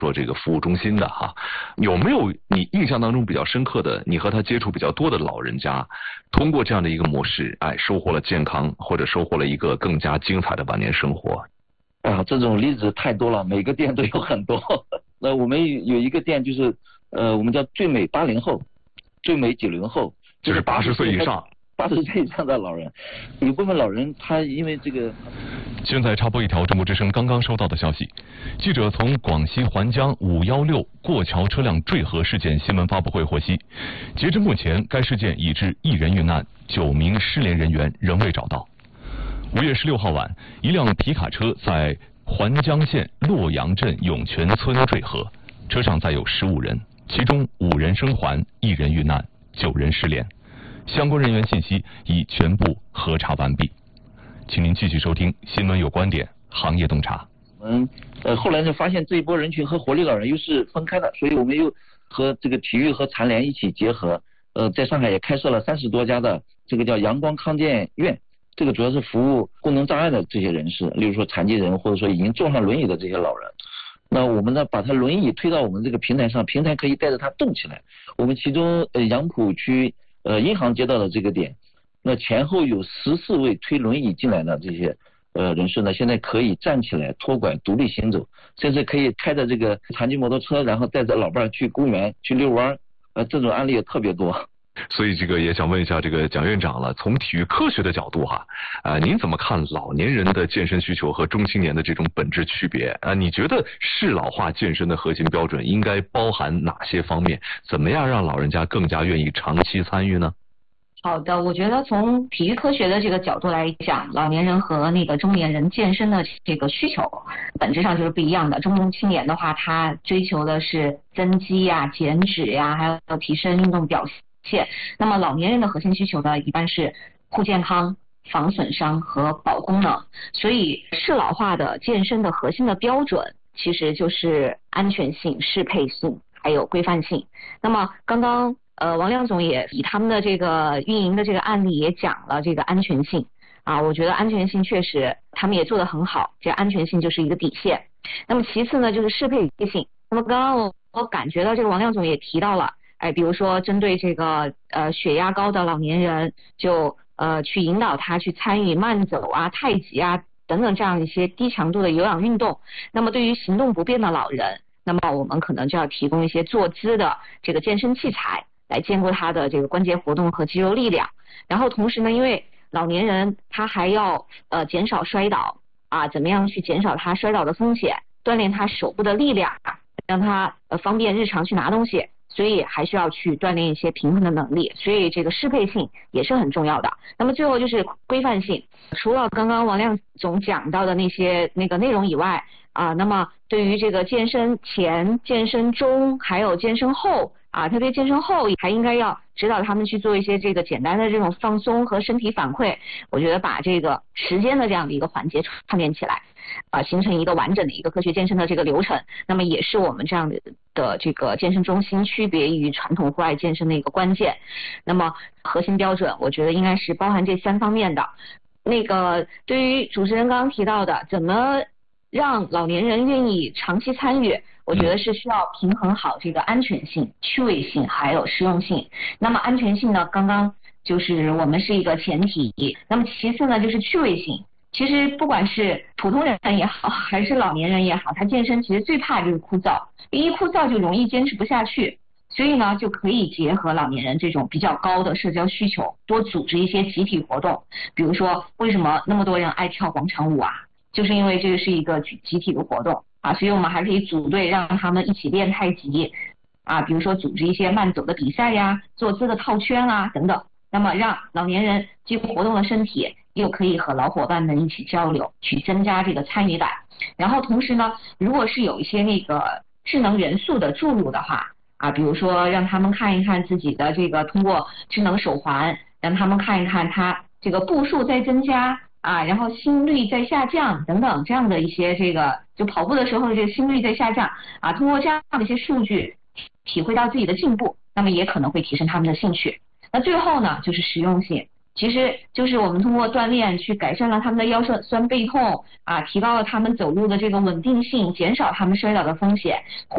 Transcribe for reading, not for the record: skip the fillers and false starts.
做这个服务中心的哈，有没有你印象当中比较深刻的，你和他接触比较多的老人家，通过这样的一个模式，收获了健康，或者收获了一个更加精彩的晚年生活？ 这种例子太多了，每个店都有很多。那我们有一个店就是，我们叫最美80后，最美90后， 就是80岁以上。 80岁以上的老人，有部分老人他因为这个。 现在插播一条中国之声刚刚收到的消息，记者从广西环江516过桥车辆坠河事件新闻发布会获悉，截至目前，该事件已致1人遇难，9名失联人员仍未找到。5月16号晚，一辆皮卡车在环江县洛阳镇涌泉村坠河，车上载有15人，其中5人生还，1人遇难，9人失联。相关人员信息已全部核查完毕。请您继续收听新闻有观点行业洞察。 后来就发现这一波人群和活力老人又是分开的，所以我们又和这个体育和残联一起结合，在上海也开设了30多家的这个叫阳光康健院，这个主要是服务功能障碍的这些人士，例如说残疾人或者说已经坐上轮椅的这些老人。那我们呢，把他轮椅推到我们这个平台上，平台可以带着他动起来。我们其中杨浦区银行街道的这个点，那前后有14位推轮椅进来的这些人士呢，现在可以站起来脱拐独立行走，甚至可以开着这个残疾摩托车，然后带着老伴去公园去遛弯，这种案例也特别多。 所以这个也想问一下这个蒋院长了，从体育科学的角度哈，您怎么看老年人的健身需求和中青年的这种本质区别？你觉得适老化健身的核心标准应该包含哪些方面？怎么样让老人家更加愿意长期参与呢？ 好的，我觉得从体育科学的这个角度来讲，老年人和那个中年人健身的这个需求本质上就是不一样的。中青年的话，他追求的是增肌呀、减脂呀，还有提升运动表现。那么老年人的核心需求呢，一般是护健康、防损伤和保功能。所以适老化的健身的核心的标准其实就是安全性、适配性还有规范性。那么刚刚王亮总也以他们的这个运营的这个案例也讲了这个安全性我觉得安全性确实他们也做得很好，这安全性就是一个底线。那么其次呢，就是适配性。那么刚刚我感觉到这个王亮总也提到了，比如说针对这个血压高的老年人，就去引导他去参与慢走啊、太极啊等等这样一些低强度的有氧运动。那么对于行动不便的老人，那么我们可能就要提供一些坐姿的这个健身器材，来兼顾他的这个关节活动和肌肉力量。然后同时呢，因为老年人他还要减少摔倒怎么样去减少他摔倒的风险，锻炼他手部的力量，让他方便日常去拿东西，所以还需要去锻炼一些平衡的能力，所以这个适配性也是很重要的。那么最后就是规范性，除了刚刚王亮总讲到的那个内容以外那么对于这个健身前、健身中还有健身后特别健身后还应该要指导他们去做一些这个简单的这种放松和身体反馈。我觉得把这个时间的这样的一个环节串联起来形成一个完整的一个科学健身的这个流程，那么也是我们这样的这个健身中心区别于传统户外健身的一个关键。那么核心标准我觉得应该是包含这3方面的。那个对于主持人刚刚提到的怎么让老年人愿意长期参与，我觉得是需要平衡好这个安全性、趣味性还有实用性。那么安全性呢，刚刚就是我们是一个前提，那么其次呢就是趣味性。其实不管是普通人也好还是老年人也好，他健身其实最怕就是枯燥，一枯燥就容易坚持不下去。所以呢就可以结合老年人这种比较高的社交需求，多组织一些集体活动。比如说为什么那么多人爱跳广场舞就是因为这个是一个集体的活动所以我们还可以组队让他们一起练太极比如说组织一些慢走的比赛呀、坐姿的套圈等等。那么让老年人既活动了身体，又可以和老伙伴们一起交流，去增加这个参与感。然后同时呢，如果是有一些那个智能元素的注入的话比如说让他们看一看自己的这个通过智能手环，让他们看一看他这个步数在增加然后心率在下降等等，这样的一些这个就跑步的时候这个心率在下降通过这样的一些数据体会到自己的进步，那么也可能会提升他们的兴趣。那最后呢就是实用性，其实就是我们通过锻炼去改善了他们的腰酸背痛提高了他们走路的这个稳定性，减少他们摔倒的风险。